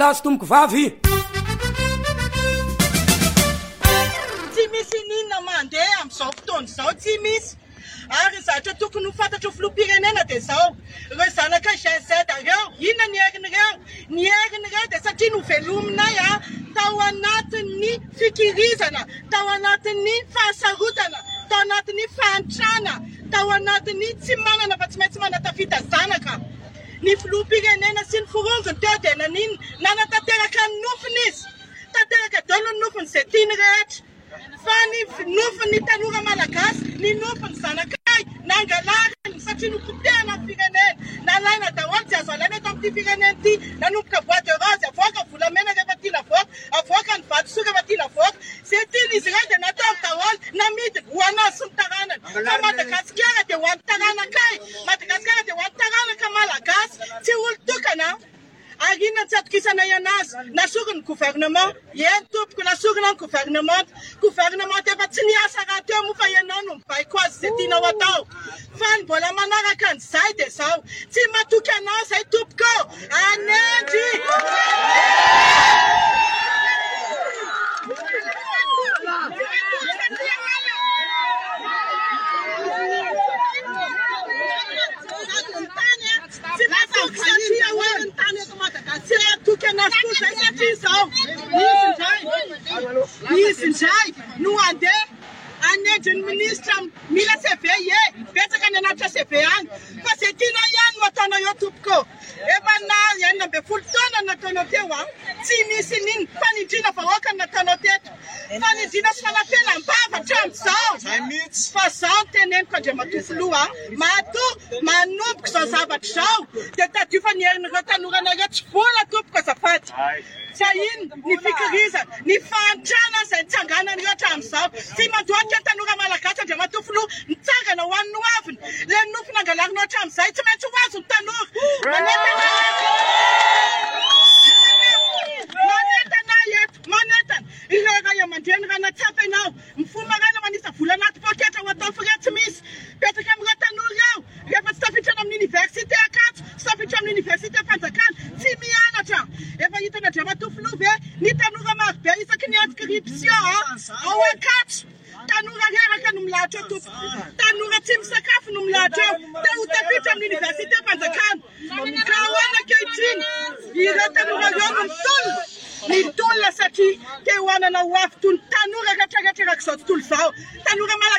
lasy tomoko vavy tsy misy ninona mandeha amin'izao fotoana izao tsy misy ary zatra tokony ho fantatro filoham-pirenena dia izao ireo zanaka GZ ireo inona ny herin'ireo dia satria novelominay tao anatin'ny fikirizana, tao anatin'ny fahasarotana, tao anatin'ny fahantrana, tao anatin'ny tsy manana fa tsy maintsy manatafita zanaka. Ny filoham-pirenena sy ny forongony teo dia nanatanteraka ny nofiny izy, tanteraka daholo ny nofiny izay tiany rehetra. Fa ny nofin'ny tanora malagasy, ny nofin'ny zanakay, nangalariny satria nopotehana ny firenena, nalaina daholo tsy azo alaina eto amin'ity firenena ity, nanomboka bois de rose, avoaka volamena rehefa tia lavoaka, avoaka ny vatosoa rehefa tia lavoaka, izay tian'izy ireo dia natao daholo namidiny ho anazy sy ny taranany. Fa Madagasikara dia ho an'ny taranakay, Madagasikara dia ho an'ny taranaka malagasy, tsy olo-tokana. Ary inona tsy atokisana ianazy, nasorony ny gouvernement, eny tompoko nasorona ny gouvernement efa tsy niasa raha teo moa fa ianao no mibaiko azy izay tianao atao. Fa ny mbola manaraka an'izay dia izao, tsy matoky anao izay tompoko, anendy! Izy indray no andeha anendy ny ministra mila CV betsaka ny anatitra CV any fa izay tianao ihany no ataonao eo tompoko. Efa na 12 taona nataonao teo tsy misy niny fanindriana vahoaka no nataonao teto, fanindriana sy falafelam-bava hatramin'izao. Fa izao no teneniko Andriamatoa manomboka izao zavatra izao dia tadio fa ny herin'ireo tanoranareo tsy vola tompoko azafady. Fa ino ny fikirizana, ny fahantrana izay nitsanganan'ireo hatramin'izao. Tsy mandohatra ny tanora malagasy Andriamatoa filoha nitsangana ho an'ny hoaviny. Ilay nofy nangalarinao hatramin'izay tsy maintsy ho azo ny tanora. Manentana ireo ray aman-dreny raha natsapa ianao mifomarana manisa vola anaty poketra ho atao firea tsy misy. Petraka amin'ireo tanora eo rehefa tsy tafitrana amin'ny université Ankatso, tsy tafitra amin'ny université Fanjakana, tsy mianatra. Efa hitana Andriamatoa filoha ve ny tanora marobe isaky ny inscription ao Ankatso. Tanora reraka no milahatra eo tompoko, tanora tsy misakafo no milahatra eo, dia ho tafitra amin'ny université Fanjakana. Ka ahoana ankehitriny ireo tanora ireo no mitolona satria te ho anana ho avy toy ny tanora rehetrarehetra izao tontolo izao. Tanora